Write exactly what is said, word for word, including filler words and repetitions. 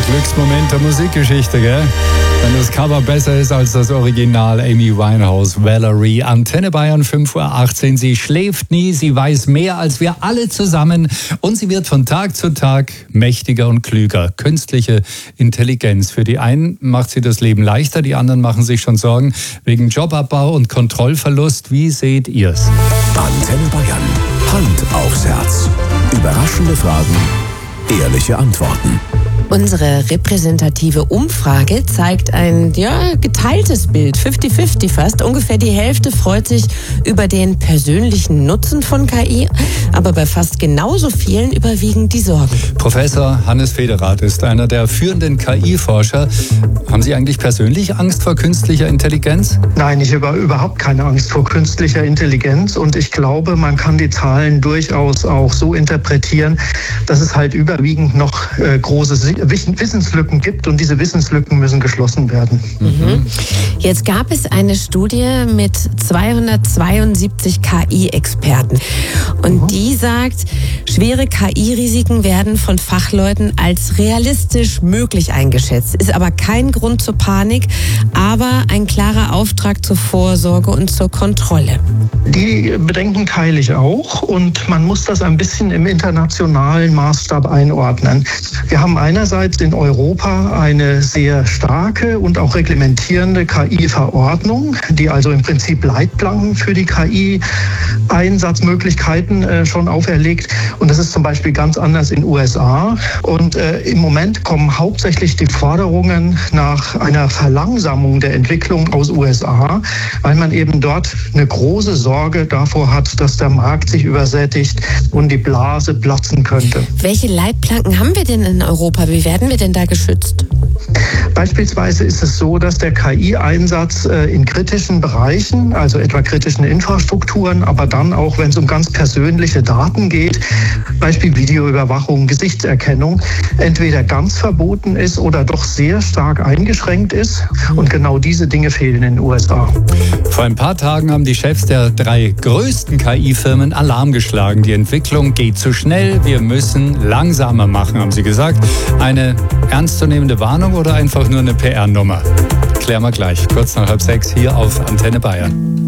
Glücksmoment der Musikgeschichte, gell? Wenn das Cover besser ist als das Original. Amy Winehouse, Valerie. Antenne Bayern, fünf Uhr achtzehn. Sie schläft nie, sie weiß mehr als wir alle zusammen. Und sie wird von Tag zu Tag mächtiger und klüger. Künstliche Intelligenz. Für die einen macht sie das Leben leichter, die anderen machen sich schon Sorgen wegen Jobabbau und Kontrollverlust. Wie seht ihr's? Antenne Bayern. Hand aufs Herz. Überraschende Fragen, ehrliche Antworten. Unsere repräsentative Umfrage zeigt ein ja, geteiltes Bild, fünfzig fünfzig fast. Ungefähr die Hälfte freut sich über den persönlichen Nutzen von K I, aber bei fast genauso vielen überwiegen die Sorgen. Professor Hannes Federath ist einer der führenden K I-Forscher. Haben Sie eigentlich persönlich Angst vor künstlicher Intelligenz? Nein, ich habe überhaupt keine Angst vor künstlicher Intelligenz und ich glaube, man kann die Zahlen durchaus auch so interpretieren, dass es halt überwiegend noch äh, große Wissenslücken gibt und diese Wissenslücken müssen geschlossen werden. Mhm. Jetzt gab es eine Studie mit zweihundertzweiundsiebzig K I-Experten und mhm. die sagt, schwere K I-Risiken werden von Fachleuten als realistisch möglich eingeschätzt. Ist aber kein Grund zur Panik, aber ein klarer Auftrag zur Vorsorge und zur Kontrolle. Die Bedenken teile ich auch und man muss das ein bisschen im internationalen Maßstab einordnen. Wir haben einerseits in Europa eine sehr starke und auch reglementierende K I-Verordnung, die also im Prinzip Leitplanken für die K I-Einsatzmöglichkeiten äh, schon auferlegt. Und das ist zum Beispiel ganz anders in U S A. Und äh, im Moment kommen hauptsächlich die Forderungen nach einer Verlangsamung der Entwicklung aus U S A, weil man eben dort eine große Sorge davor hat, dass der Markt sich übersättigt und die Blase platzen könnte. Welche Leitplanken haben wir denn in Europa? Wie werden wir denn da geschützt? Beispielsweise ist es so, dass der K I-Einsatz in kritischen Bereichen, also etwa kritischen Infrastrukturen, aber dann auch, wenn es um ganz persönliche Daten geht, Beispiel Videoüberwachung, Gesichtserkennung, entweder ganz verboten ist oder doch sehr stark eingeschränkt ist. Und genau diese Dinge fehlen in den U S A. Vor ein paar Tagen haben die Chefs der drei größten K I-Firmen Alarm geschlagen. Die Entwicklung geht zu schnell, wir müssen langsamer machen, haben sie gesagt. Eine ernstzunehmende Warnung oder einfach nur eine P R-Nummer? Klären wir gleich, kurz nach halb sechs hier auf Antenne Bayern.